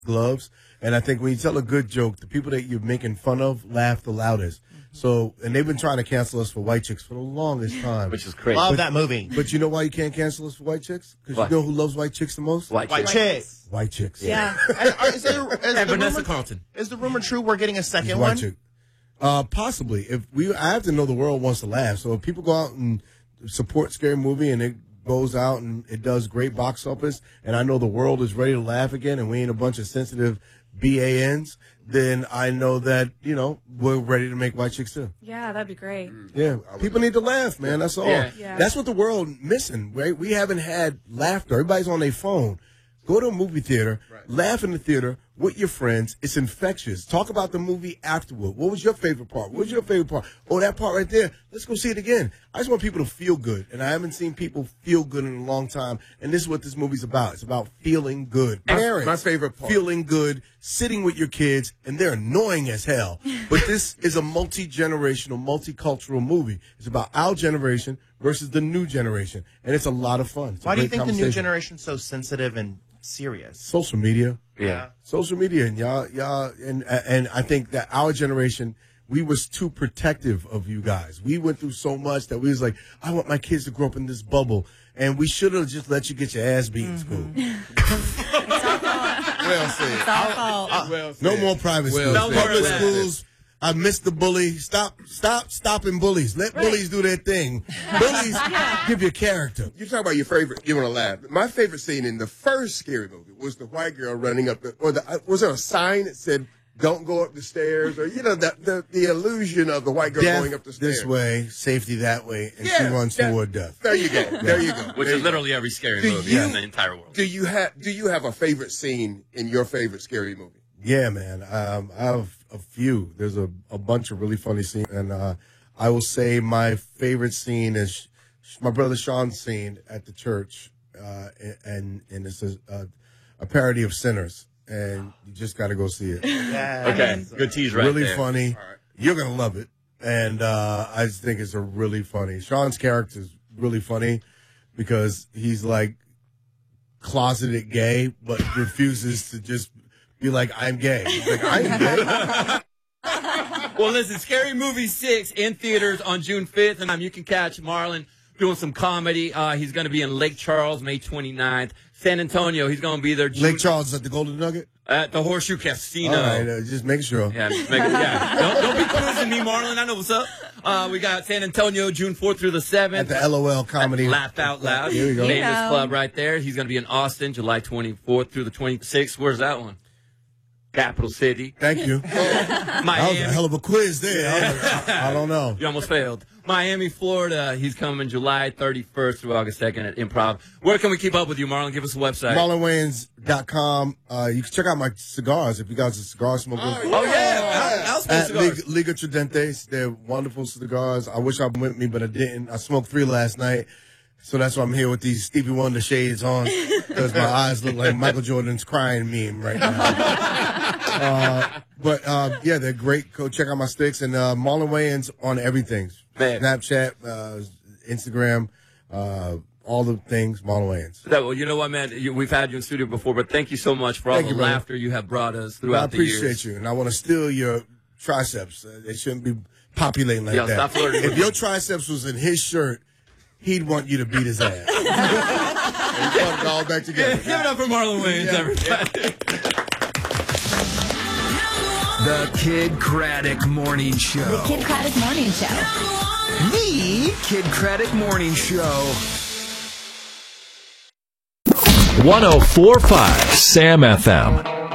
gloves. And I think when you tell a good joke, the people that you're making fun of laugh the loudest. So, and they've been trying to cancel us for White Chicks for the longest time. Which is crazy. Love that movie. But you know why you can't cancel us for White Chicks? Because you know who loves White Chicks the most? White Chicks. White Chicks. Yeah. And Vanessa Carlton. Is the rumor true we're getting a second White one? Chick. Possibly. I have to know the world wants to laugh. So if people go out and support Scary Movie and it goes out and it does great box office, and I know the world is ready to laugh again, and we ain't a bunch of sensitive BANs, then I know that, we're ready to make White Chicks too. Yeah, that'd be great. Yeah. People need to laugh, man. That's all. Yeah. That's what the world missing, right? We haven't had laughter. Everybody's on their phone. Go to a movie theater, laugh in the theater with your friends. It's infectious. Talk about the movie afterward. What was your favorite part? What was your favorite part? Oh, that part right there. Let's go see it again. I just want people to feel good, and I haven't seen people feel good in a long time, and this is what this movie's about. It's about feeling good. Parents, my favorite part. Feeling good, sitting with your kids, and they're annoying as hell. But this is a multi-generational, multicultural movie. It's about our generation versus the new generation, and it's a lot of fun. Why do you think the new generation's so sensitive and serious? Social media. Yeah. Social media, and y'all, and I think that our generation, we was too protective of you guys. We went through so much that we was like, I want my kids to grow up in this bubble, and we should have just let you get your ass beat in school. Well said. It's our fault. Well said. No more private schools. Well said. Public Well schools. I miss the bully. Stop stopping bullies. Let bullies do their thing. Bullies give you character. You talk about your favorite. You want to laugh. My favorite scene in the first Scary Movie was the white girl running up was there a sign that said "Don't go up the stairs," or the illusion of the white girl Death going up the stairs this way, safety that way, and she runs toward death. There you go. There you go. Which is literally every scary movie in the entire world. Do you have a favorite scene in your favorite Scary Movie? Yeah, man. I have a few. There's a bunch of really funny scenes, and I will say my favorite scene is my brother Sean's scene at the church, and it's a parody of Sinners, and you just got to go see it. Yeah. Okay, good tease right Really there. funny. All right. You're gonna love it, and I just think it's a really funny. Sean's character is really funny because he's like closeted gay, but refuses to just be like, I'm gay. He's like, I'm gay. Well, listen, Scary Movie 6 in theaters on June 5th, and you can catch Marlon doing some comedy. He's going to be in Lake Charles May 29th. San Antonio, he's going to be there. Lake Charles at the Golden Nugget? At the Horseshoe Casino. All right, just make sure. Yeah, Don't be cruising me, Marlon. I know what's up. We got San Antonio, June 4th through the 7th. At the LOL Comedy. Laugh Out Loud. Here we go. Famous club right there. He's going to be in Austin, July 24th through the 26th. Where's that one? Capital City. Thank you. Miami. That was a hell of a quiz there. I don't know. You almost failed. Miami, Florida. He's coming July 31st through August 2nd at Improv. Where can we keep up with you, Marlon? Give us a website. MarlonWayans.com. You can check out my cigars if you guys are cigar smokers. Oh, yeah. I'll smoke At cigars. Liga Tridentes. They're wonderful cigars. I wish I went with me, but I didn't. I smoked 3 last night. So that's why I'm here with these Stevie Wonder shades on, because my eyes look like Michael Jordan's crying meme right now. Yeah, they're great. Go check out my sticks. And Marlon Wayans on everything. Man. Snapchat, Instagram, all the things, Marlon Wayans. Well, you know what, man? We've had you in studio before, but thank you so much for all the laughter you have brought us throughout the years. I appreciate you. And I want to steal your triceps. They shouldn't be populating like that. Stop flirting. If your triceps was in his shirt, he'd want you to beat his ass. And we put it all back together. Give it up for Marlon Wayans, everybody. The Kid Craddock Morning Show. The Kid Craddock Morning Show. The Kid Craddock Morning Show. 104.5 Sam FM.